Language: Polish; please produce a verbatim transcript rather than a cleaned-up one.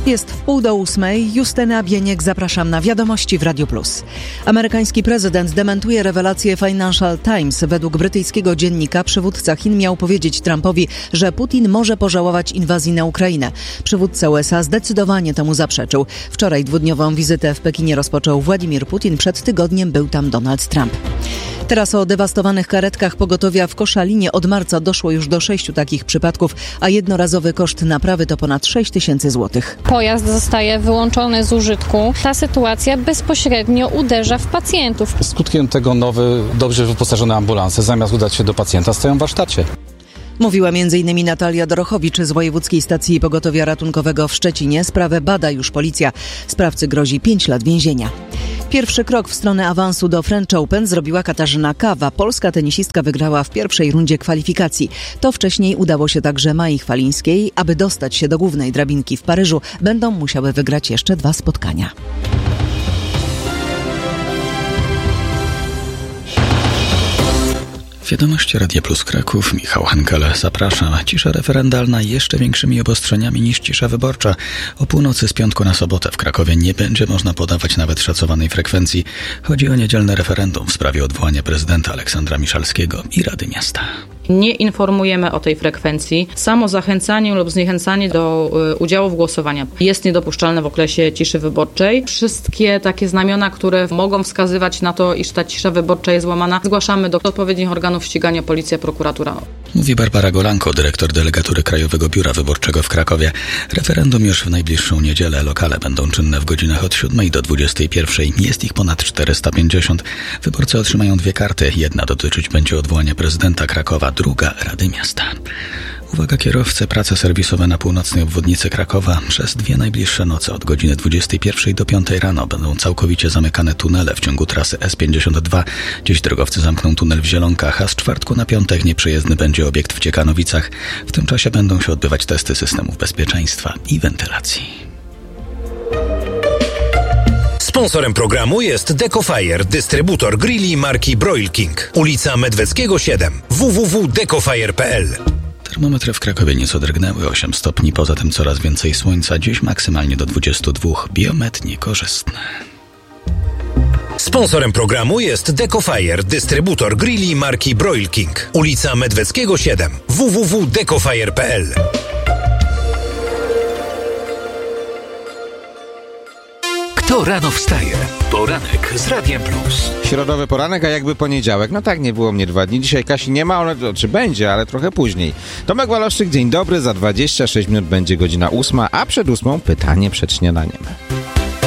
Jest w pół do ósmej. Justyna Bieniek, zapraszam na Wiadomości w Radio Plus. Amerykański prezydent dementuje rewelację Financial Times. Według brytyjskiego dziennika przywódca Chin miał powiedzieć Trumpowi, że Putin może pożałować inwazji na Ukrainę. Przywódca U S A zdecydowanie temu zaprzeczył. Wczoraj dwudniową wizytę w Pekinie rozpoczął Władimir Putin. Przed tygodniem był tam Donald Trump. Teraz o dewastowanych karetkach pogotowia w Koszalinie. Od marca doszło już do sześciu takich przypadków, a jednorazowy koszt naprawy to ponad sześć tysięcy złotych. Pojazd zostaje wyłączony z użytku. Ta sytuacja bezpośrednio uderza w pacjentów. Skutkiem tego nowe, dobrze wyposażone ambulanse zamiast udać się do pacjenta stoją w warsztacie. Mówiła m.in. Natalia Dorochowicz z Wojewódzkiej Stacji Pogotowia Ratunkowego w Szczecinie. Sprawę bada już policja. Sprawcy grozi pięć lat więzienia. Pierwszy krok w stronę awansu do French Open zrobiła Katarzyna Kawa. Polska tenisistka wygrała w pierwszej rundzie kwalifikacji. To wcześniej udało się także Mai Chwalińskiej. Aby dostać się do głównej drabinki w Paryżu, będą musiały wygrać jeszcze dwa spotkania. Wiadomości Radia Plus Kraków, Michał Henkel, zapraszam. Cisza referendalna jeszcze większymi obostrzeniami niż cisza wyborcza. O północy z piątku na sobotę w Krakowie nie będzie można podawać nawet szacowanej frekwencji. Chodzi o niedzielne referendum w sprawie odwołania prezydenta Aleksandra Miszalskiego i Rady Miasta. Nie informujemy o tej frekwencji. Samo zachęcanie lub zniechęcanie do y, udziału w głosowaniu jest niedopuszczalne w okresie ciszy wyborczej. Wszystkie takie znamiona, które mogą wskazywać na to, iż ta cisza wyborcza jest łamana, zgłaszamy do odpowiednich organów ścigania, policja, prokuratura. Mówi Barbara Golanko, dyrektor delegatury Krajowego Biura Wyborczego w Krakowie. Referendum już w najbliższą niedzielę. Lokale będą czynne w godzinach od siódmej do dwudziestej pierwszej. Jest ich ponad czterysta pięćdziesiąt. Wyborcy otrzymają dwie karty. Jedna dotyczyć będzie odwołania prezydenta Krakowa, druga Rady Miasta. Uwaga kierowcy, prace serwisowe na północnej obwodnicy Krakowa. Przez dwie najbliższe noce od godziny dwudziestej pierwszej do piątej rano będą całkowicie zamykane tunele w ciągu trasy S pięćdziesiąt dwa. Dziś drogowcy zamkną tunel w Zielonkach, a z czwartku na piątek nieprzejezdny będzie obiekt w Ciekanowicach. W tym czasie będą się odbywać testy systemów bezpieczeństwa i wentylacji. Sponsorem programu jest Decofire, dystrybutor grilli marki Broil King. Ulica Medweckiego siedem. w w w kropka decofire kropka p l. Termometry w Krakowie nieco drgnęły, osiem stopni, poza tym coraz więcej słońca, dziś maksymalnie do dwudziestu dwóch, biometr niekorzystny. Sponsorem programu jest Decofire, dystrybutor grilli marki Broil King. Ulica Medweckiego siedem. w w w kropka decofire kropka p l. Kto rano wstaje? Poranek z Radiem Plus. Środowy poranek, a jakby poniedziałek. No tak, nie było mnie dwa dni. Dzisiaj Kasi nie ma, ale, czy będzie, ale trochę później. Tomek Waloszczyk, dzień dobry. Za dwadzieścia sześć minut będzie godzina ósma, a przed ósmą pytanie przed śniadaniem.